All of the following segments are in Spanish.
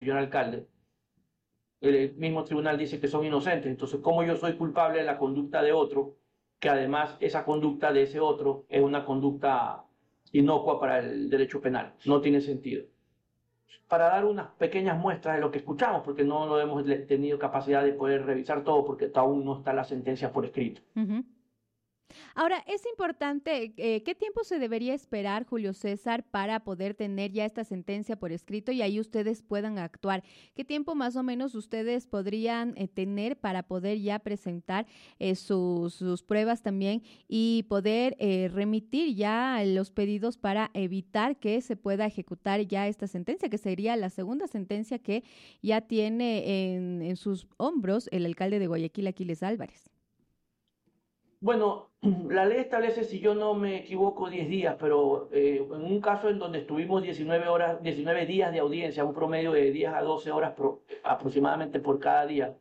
señor alcalde, el mismo tribunal dice que son inocentes. Entonces, ¿cómo yo soy culpable de la conducta de otro, que además esa conducta de ese otro es una conducta inocua para el derecho penal? No tiene sentido. Para dar unas pequeñas muestras de lo que escuchamos, porque no lo hemos tenido capacidad de poder revisar todo, porque aún no está la sentencia por escrito. Ujú. Ahora, es importante, ¿qué tiempo se debería esperar, Julio César, para poder tener ya esta sentencia por escrito y ahí ustedes puedan actuar? ¿Qué tiempo más o menos ustedes podrían tener para poder ya presentar sus pruebas también y poder remitir ya los pedidos para evitar que se pueda ejecutar ya esta sentencia, que sería la segunda sentencia que ya tiene en sus hombros el alcalde de Guayaquil, Aquiles Álvarez? Bueno, la ley establece, si yo no me equivoco, 10 días, pero en un caso en donde estuvimos 19 horas, 19 días de audiencia, un promedio de 10 a 12 horas aproximadamente por cada día,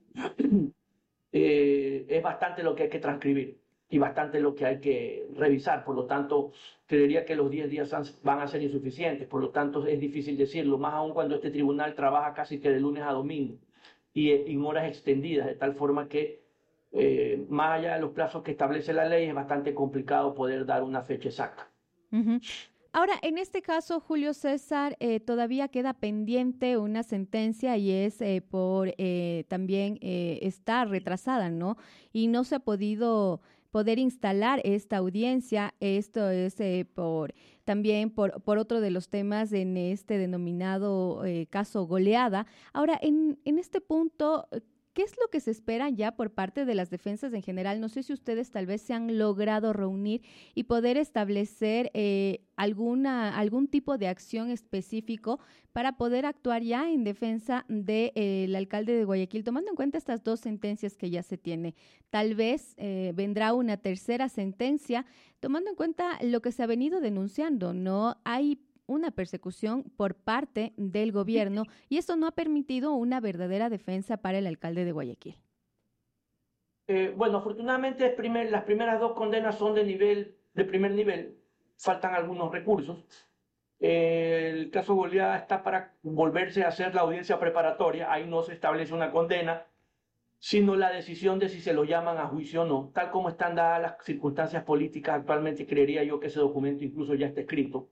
es bastante lo que hay que transcribir y bastante lo que hay que revisar. Por lo tanto, creería que los 10 días van a ser insuficientes. Por lo tanto, es difícil decirlo, más aún cuando este tribunal trabaja casi que de lunes a domingo y en horas extendidas, de tal forma que más allá de los plazos que establece la ley, es bastante complicado poder dar una fecha exacta. Ujú. Ahora, en este caso, Julio César, todavía queda pendiente una sentencia y es por también está retrasada, ¿no? Y no se ha podido poder instalar esta audiencia. Esto es por también por otro de los temas en este denominado caso goleada. Ahora, en este punto, ¿qué es lo que se espera ya por parte de las defensas en general? No sé si ustedes tal vez se han logrado reunir y poder establecer algún tipo de acción específico para poder actuar ya en defensa del alcalde de Guayaquil, tomando en cuenta estas dos sentencias que ya se tiene. Tal vez vendrá una tercera sentencia, tomando en cuenta lo que se ha venido denunciando, ¿no? Hay una persecución por parte del gobierno y esto no ha permitido una verdadera defensa para el alcalde de Guayaquil. Bueno, afortunadamente las primeras dos condenas son de primer nivel, faltan algunos recursos. El caso Goliat está para volverse a hacer la audiencia preparatoria, ahí no se establece una condena, sino la decisión de si se lo llaman a juicio o no. Tal como están dadas las circunstancias políticas actualmente, creería yo que ese documento incluso ya está escrito.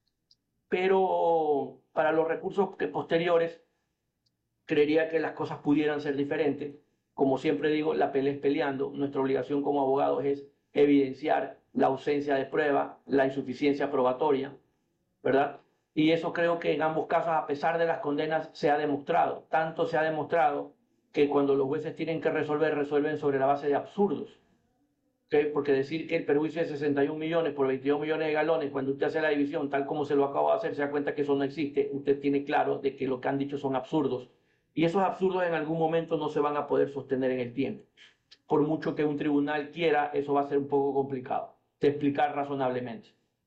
Pero para los recursos posteriores, creería que las cosas pudieran ser diferentes. Como siempre digo, la pelea es peleando. Nuestra obligación como abogados es evidenciar la ausencia de prueba, la insuficiencia probatoria, ¿verdad? Y eso creo que en ambos casos, a pesar de las condenas, se ha demostrado. Tanto se ha demostrado que cuando los jueces tienen que resolver, resuelven sobre la base de absurdos. ¿Okay? Porque decir que el perjuicio es 61 millones por 22 millones de galones, cuando usted hace la división, tal como se lo acabo de hacer, se da cuenta que eso no existe. Usted tiene claro de que lo que han dicho son absurdos. Y esos absurdos en algún momento no se van a poder sostener en el tiempo. Por mucho que un tribunal quiera, eso va a ser un poco complicado de explicar razonablemente.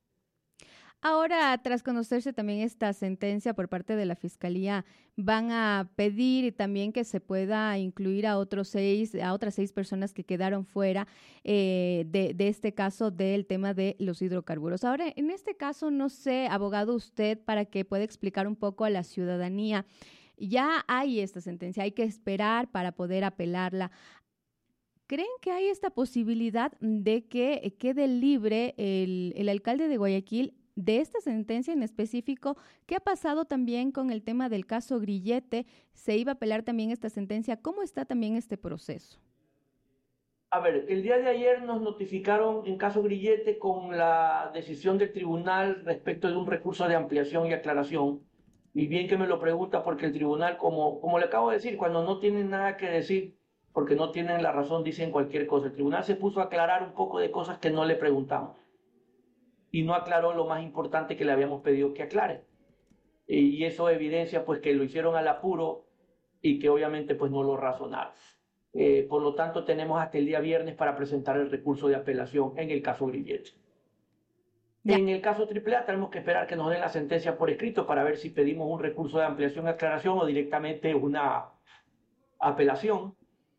Ahora, tras conocerse también esta sentencia por parte de la Fiscalía, van a pedir también que se pueda incluir a otras seis personas que quedaron fuera de este caso del tema de los hidrocarburos. Ahora, en este caso, no sé, abogado, usted, para que pueda explicar un poco a la ciudadanía, ya hay esta sentencia, hay que esperar para poder apelarla. ¿Creen que hay esta posibilidad de que quede libre el alcalde de Guayaquil de esta sentencia en específico? ¿Qué ha pasado también con el tema del caso Grillete? ¿Se iba a apelar también esta sentencia? ¿Cómo está también este proceso? A ver, el día de ayer nos notificaron en caso Grillete con la decisión del tribunal respecto de un recurso de ampliación y aclaración. Y bien que me lo pregunta porque el tribunal, como le acabo de decir, cuando no tienen nada que decir, porque no tienen la razón, dicen cualquier cosa. El tribunal se puso a aclarar un poco de cosas que no le preguntamos y no aclaró lo más importante que le habíamos pedido que aclare. Y eso evidencia pues que lo hicieron al apuro y que obviamente pues no lo razonaron. Por lo tanto, tenemos hasta el día viernes para presentar el recurso de apelación en el caso Grillete. Ya. En el caso AAA tenemos que esperar que nos den la sentencia por escrito para ver si pedimos un recurso de ampliación y aclaración o directamente una apelación.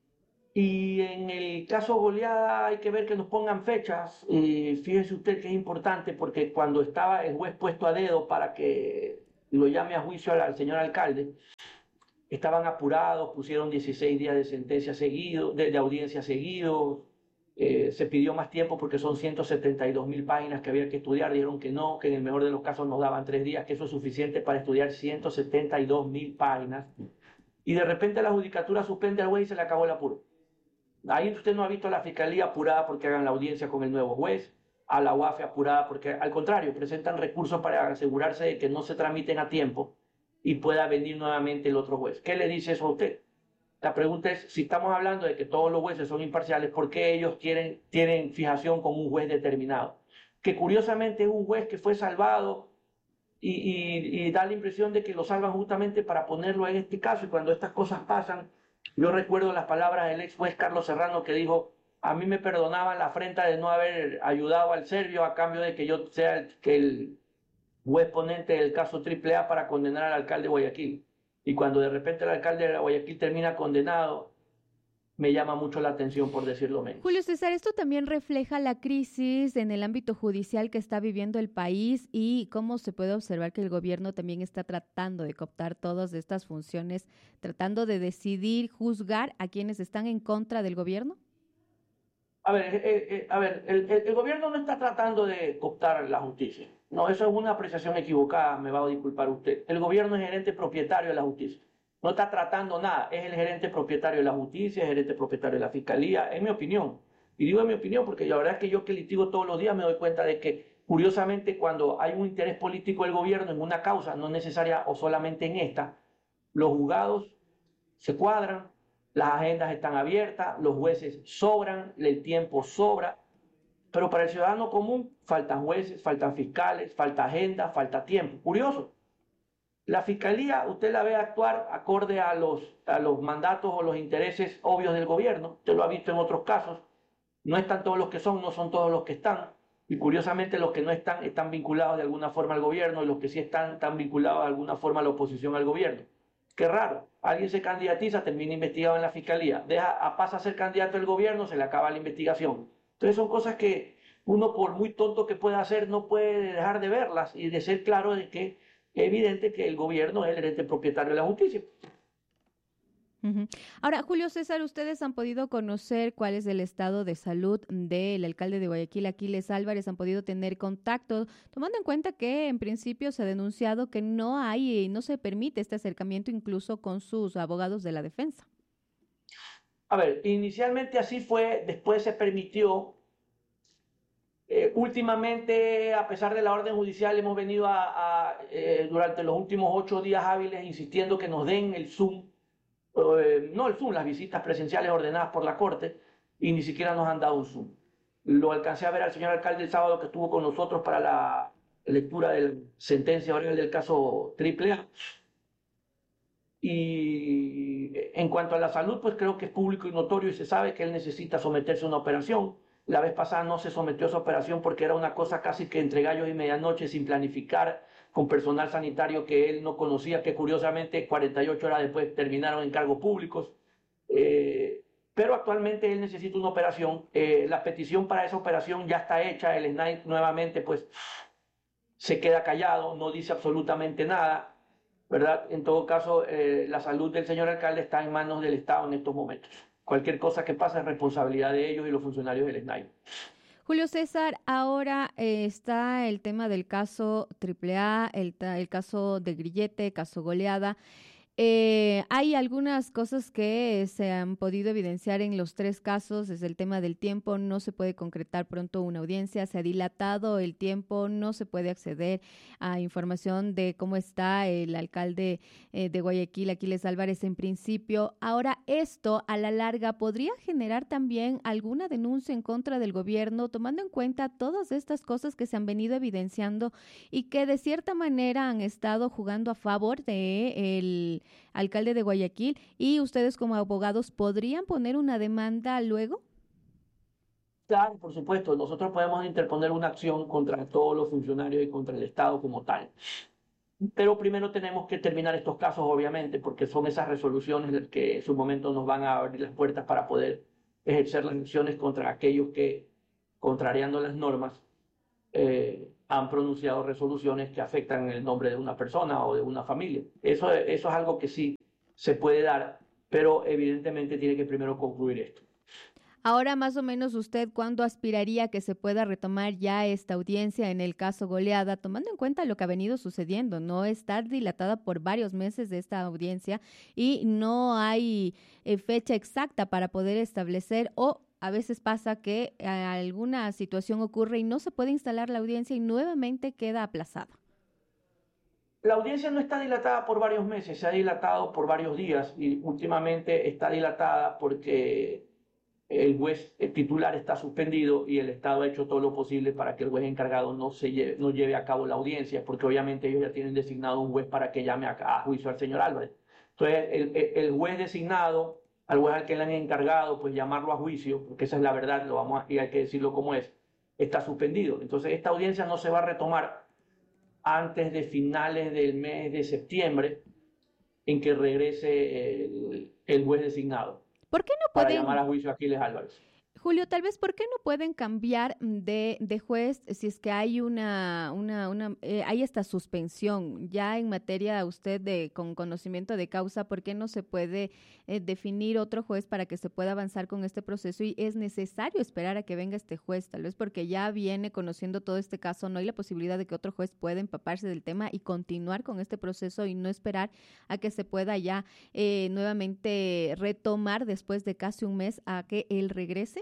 Y en el caso Goleada hay que ver que nos pongan fechas. Fíjese usted que es importante porque cuando estaba el juez puesto a dedo para que lo llame a juicio al señor alcalde, estaban apurados, pusieron 16 días de sentencia seguido, de audiencia seguidos, se pidió más tiempo porque son 172.000 páginas que había que estudiar, dijeron que no, que en el mejor de los casos nos daban 3 días, que eso es suficiente para estudiar 172.000 páginas, y de repente la judicatura suspende al juez y se le acabó el apuro. Ahí usted no ha visto a la fiscalía apurada porque hagan la audiencia con el nuevo juez, a la UAFE apurada porque, al contrario, presentan recursos para asegurarse de que no se tramiten a tiempo y pueda venir nuevamente el otro juez. ¿Qué le dice eso a usted? La pregunta es, si estamos hablando de que todos los jueces son imparciales, ¿por qué ellos tienen fijación con un juez determinado? Que curiosamente es un juez que fue salvado y da la impresión de que lo salvan justamente para ponerlo en este caso, y cuando estas cosas pasan, yo recuerdo las palabras del ex juez Carlos Serrano que dijo, a mí me perdonaban la afrenta de no haber ayudado al serbio a cambio de que yo sea el juez ponente del caso AAA para condenar al alcalde de Guayaquil. Y cuando de repente el alcalde de Guayaquil termina condenado, me llama mucho la atención, por decirlo menos. Julio César, esto también refleja la crisis en el ámbito judicial que está viviendo el país y cómo se puede observar que el gobierno también está tratando de cooptar todas estas funciones, tratando de decidir, juzgar a quienes están en contra del gobierno. A ver, el gobierno no está tratando de cooptar la justicia. No, eso es una apreciación equivocada, me va a disculpar usted. El gobierno es gerente propietario de la justicia. No está tratando nada, es el gerente propietario de la justicia, el gerente propietario de la fiscalía, en mi opinión. Y digo en mi opinión porque la verdad es que yo que litigo todos los días me doy cuenta de que, curiosamente, cuando hay un interés político del gobierno en una causa, no necesaria o solamente en esta, los juzgados se cuadran, las agendas están abiertas, los jueces sobran, el tiempo sobra, pero para el ciudadano común faltan jueces, faltan fiscales, falta agenda, falta tiempo. Curioso. La fiscalía, usted la ve actuar acorde a los mandatos o los intereses obvios del gobierno. Usted lo ha visto en otros casos. No están todos los que son, no son todos los que están. Y curiosamente los que no están vinculados de alguna forma al gobierno, y los que sí están vinculados de alguna forma a la oposición al gobierno. Qué raro. Alguien se candidatiza, termina investigado en la fiscalía. Pasa a ser candidato del gobierno, se le acaba la investigación. Entonces son cosas que uno, por muy tonto que pueda ser, no puede dejar de verlas y de ser claro de que es evidente que el gobierno es el ente propietario de la justicia. Ahora, Julio César, ¿ustedes han podido conocer cuál es el estado de salud del alcalde de Guayaquil, Aquiles Álvarez? ¿Han podido tener contacto, tomando en cuenta que en principio se ha denunciado que no se permite este acercamiento incluso con sus abogados de la defensa? A ver, inicialmente así fue, después se permitió. Últimamente, a pesar de la orden judicial, hemos venido durante los últimos 8 días hábiles insistiendo que nos den el Zoom, no el Zoom, las visitas presenciales ordenadas por la Corte, y ni siquiera nos han dado un Zoom. Lo alcancé a ver al señor alcalde el sábado que estuvo con nosotros para la lectura de la sentencia oral del caso AAA. Y en cuanto a la salud, pues creo que es público y notorio y se sabe que él necesita someterse a una operación. La vez pasada no se sometió a esa operación porque era una cosa casi que entre gallos y medianoche, sin planificar, con personal sanitario que él no conocía, que curiosamente 48 horas después terminaron en cargos públicos. Pero actualmente él necesita una operación. La petición para esa operación ya está hecha. El SNAI nuevamente pues se queda callado, no dice absolutamente nada, ¿verdad? En todo caso, la salud del señor alcalde está en manos del Estado en estos momentos. Cualquier cosa que pase es responsabilidad de ellos y los funcionarios del SNAI. Julio César, ahora está el tema del caso AAA, el caso de Grillete, caso Goleada. Hay algunas cosas que se han podido evidenciar en los 3 casos, es el tema del tiempo, no se puede concretar pronto una audiencia, se ha dilatado el tiempo, no se puede acceder a información de cómo está el alcalde de Guayaquil, Aquiles Álvarez, en principio. Ahora, esto a la larga podría generar también alguna denuncia en contra del gobierno, tomando en cuenta todas estas cosas que se han venido evidenciando y que de cierta manera han estado jugando a favor de el alcalde de Guayaquil, y ustedes como abogados podrían poner una demanda luego. Claro, por supuesto, nosotros podemos interponer una acción contra todos los funcionarios y contra el Estado como tal. Pero primero tenemos que terminar estos casos, obviamente, porque son esas resoluciones las que en su momento nos van a abrir las puertas para poder ejercer las acciones contra aquellos que, contrariando las normas, han pronunciado resoluciones que afectan el nombre de una persona o de una familia. Eso es algo que sí se puede dar, pero evidentemente tiene que primero concluir esto. Ahora, más o menos, ¿usted cuándo aspiraría a que se pueda retomar ya esta audiencia en el caso Goleada, tomando en cuenta lo que ha venido sucediendo? No está dilatada por varios meses de esta audiencia y no hay fecha exacta para poder establecer, o a veces pasa que alguna situación ocurre y no se puede instalar la audiencia y nuevamente queda aplazada. La audiencia no está dilatada por varios meses, se ha dilatado por varios días y últimamente está dilatada porque el juez titular está suspendido y el Estado ha hecho todo lo posible para que el juez encargado no lleve a cabo la audiencia, porque obviamente ellos ya tienen designado un juez para que llame a juicio al señor Álvarez. Entonces, el juez designado, al juez al que le han encargado, pues llamarlo a juicio, porque esa es la verdad, y hay que decirlo como es, está suspendido. Entonces, esta audiencia no se va a retomar antes de finales del mes de septiembre, en que regrese el juez designado ¿Por qué no para llamar pueden, a juicio a Aquiles Álvarez. Julio, tal vez, ¿por qué no pueden cambiar de juez si es que hay hay esta suspensión ya en materia usted con conocimiento de causa? ¿Por qué no se puede definir otro juez para que se pueda avanzar con este proceso y es necesario esperar a que venga este juez? Tal vez porque ya viene conociendo todo este caso, no hay la posibilidad de que otro juez pueda empaparse del tema y continuar con este proceso y no esperar a que se pueda ya nuevamente retomar después de casi un mes a que él regrese.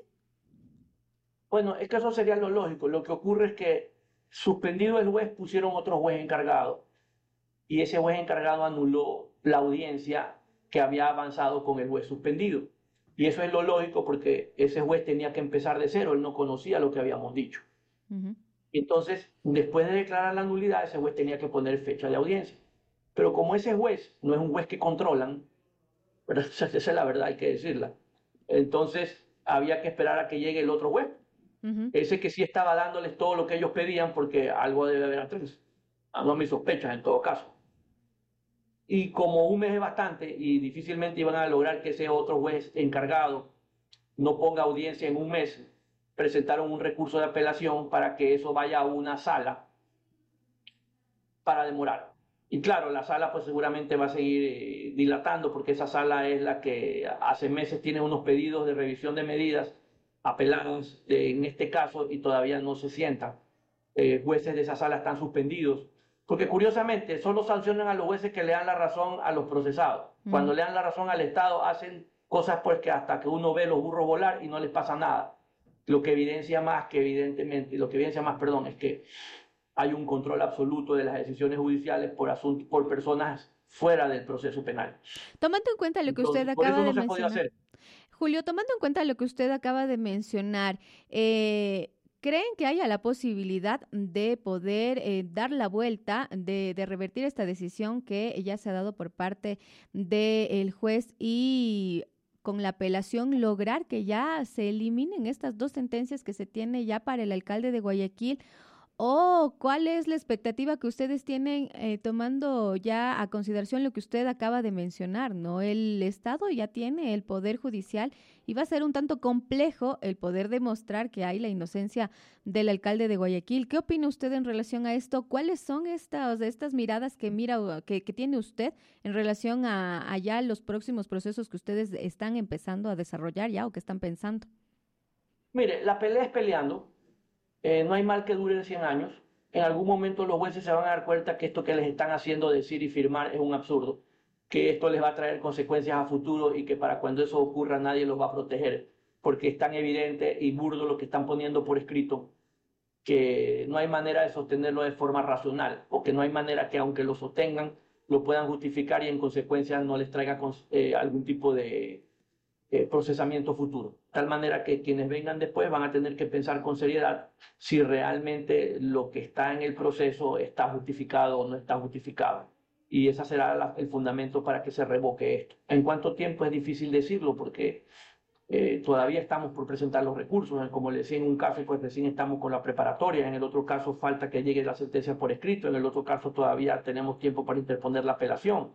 Bueno, es que eso sería lo lógico. Lo que ocurre es que suspendido el juez pusieron otro juez encargado y ese juez encargado anuló la audiencia que había avanzado con el juez suspendido. Y eso es lo lógico porque ese juez tenía que empezar de cero, él no conocía lo que habíamos dicho. Ujú. Entonces, después de declarar la nulidad, ese juez tenía que poner fecha de audiencia. Pero como ese juez no es un juez que controlan, ¿verdad? Esa es la verdad, hay que decirla. Entonces, había que esperar a que llegue el otro juez. Ujú. Ese que sí estaba dándoles todo lo que ellos pedían, porque algo debe haber atrás. No mis sospechas en todo caso. Y como un mes es bastante y difícilmente iban a lograr que ese otro juez encargado no ponga audiencia en un mes, presentaron un recurso de apelación para que eso vaya a una sala para demorar. Y claro, la sala pues seguramente va a seguir dilatando porque esa sala es la que hace meses tiene unos pedidos de revisión de medidas apelados en este caso y todavía no se sientan. Jueces de esa sala están suspendidos porque curiosamente solo sancionan a los jueces que le dan la razón a los procesados. Mm. Cuando le dan la razón al Estado hacen cosas pues que hasta que uno ve los burros volar y no les pasa nada. Lo que evidencia más que evidentemente, lo que evidencia más, perdón, es que hay un control absoluto de las decisiones judiciales por personas fuera del proceso penal. Tomando en cuenta lo que usted Entonces, por acaba eso de no se ha podido mencionar, hacer. Julio, tomando en cuenta lo que usted acaba de mencionar, ¿creen que haya la posibilidad de poder dar la vuelta, de revertir esta decisión que ya se ha dado por parte del juez y con la apelación lograr que ya se eliminen estas dos sentencias que se tiene ya para el alcalde de Guayaquil? ¿O cuál es la expectativa que ustedes tienen tomando ya a consideración lo que usted acaba de mencionar, ¿no? El Estado ya tiene el poder judicial y va a ser un tanto complejo el poder demostrar que hay la inocencia del alcalde de Guayaquil. ¿Qué opina usted en relación a esto? ¿Cuáles son estas miradas que tiene usted en relación a ya los próximos procesos que ustedes están empezando a desarrollar ya o que están pensando? Mire, la pelea es peleando. No hay mal que dure 100 años. En algún momento los jueces se van a dar cuenta que esto que les están haciendo decir y firmar es un absurdo, que esto les va a traer consecuencias a futuro y que para cuando eso ocurra nadie los va a proteger, porque es tan evidente y burdo lo que están poniendo por escrito que no hay manera de sostenerlo de forma racional, o que no hay manera que aunque lo sostengan, lo puedan justificar y en consecuencia no les traiga algún tipo de procesamiento futuro. De tal manera que quienes vengan después van a tener que pensar con seriedad si realmente lo que está en el proceso está justificado o no está justificado. Y ese será el fundamento para que se revoque esto. ¿En cuánto tiempo? Es difícil decirlo porque todavía estamos por presentar los recursos. Como le decía, en un caso pues recién estamos con la preparatoria, en el otro caso falta que llegue la sentencia por escrito, en el otro caso todavía tenemos tiempo para interponer la apelación.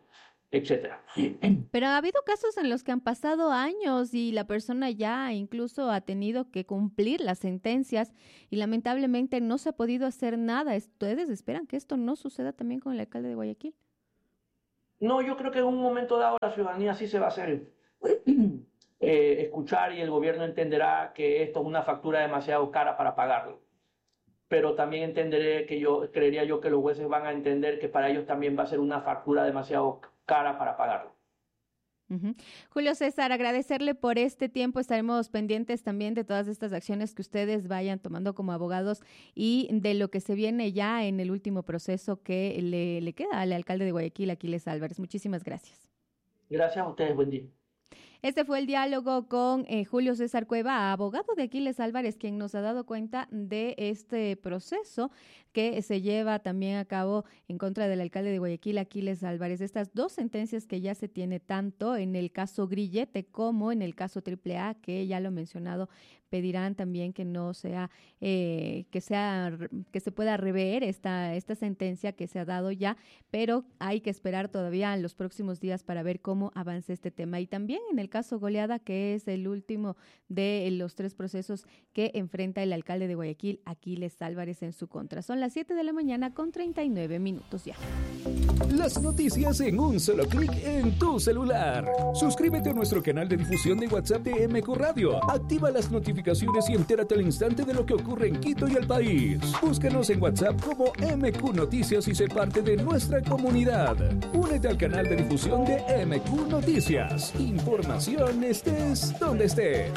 etcétera. Pero ha habido casos en los que han pasado años y la persona ya incluso ha tenido que cumplir las sentencias y lamentablemente no se ha podido hacer nada. ¿Ustedes esperan que esto no suceda también con el alcalde de Guayaquil? No, yo creo que en un momento dado la ciudadanía sí se va a hacer escuchar y el gobierno entenderá que esto es una factura demasiado cara para pagarlo. Pero también creería yo que los jueces van a entender que para ellos también va a ser una factura demasiado cara para pagarlo. Uh-huh. Julio César, agradecerle por este tiempo. Estaremos pendientes también de todas estas acciones que ustedes vayan tomando como abogados y de lo que se viene ya en el último proceso que le queda al alcalde de Guayaquil, Aquiles Álvarez. Muchísimas gracias. Gracias a ustedes, buen día. Este fue el diálogo con Julio César Cueva, abogado de Aquiles Álvarez, quien nos ha dado cuenta de este proceso que se lleva también a cabo en contra del alcalde de Guayaquil, Aquiles Álvarez. Estas dos sentencias que ya se tiene tanto en el caso Grillete como en el caso AAA, que ya lo he mencionado, pedirán también que no sea, que se pueda rever esta sentencia que se ha dado ya, pero hay que esperar todavía en los próximos días para ver cómo avanza este tema. Y también en el caso Goleada, que es el último de los tres procesos que enfrenta el alcalde de Guayaquil, Aquiles Álvarez, en su contra. Son las 7 de la mañana con 39 minutos ya. Las noticias en un solo clic en tu celular. Suscríbete a nuestro canal de difusión de WhatsApp de MQ Radio. Activa las notificaciones y entérate al instante de lo que ocurre en Quito y el país. Búscanos en WhatsApp como MQ Noticias y sé parte de nuestra comunidad. Únete al canal de difusión de MQ Noticias. Información estés donde estés.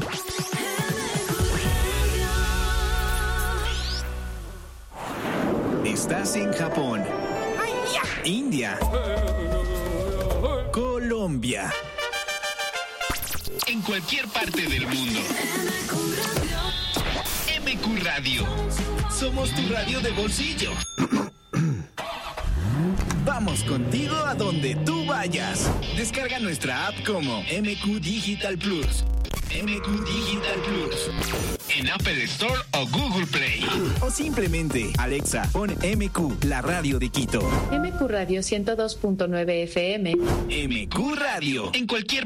Estás en Japón, India, Colombia, en cualquier parte del mundo. MQ Radio. Somos tu radio de bolsillo. Vamos contigo a donde tú vayas. Descarga nuestra app como MQ Digital Plus. MQ Digital Plus. En Apple Store o Google Play. O simplemente, Alexa, pon MQ, la radio de Quito. MQ Radio 102.9 FM. MQ Radio. En cualquier